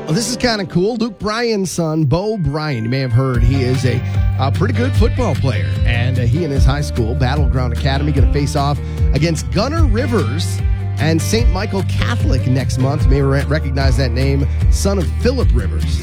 Well, this is kind of cool. Luke Bryan's son, Bo Bryan, you may have heard, he is a pretty good football player. And he and his high school, Battleground Academy, going to face off against Gunner Rivers and St. Michael Catholic next month. You may recognize that name, son of Philip Rivers.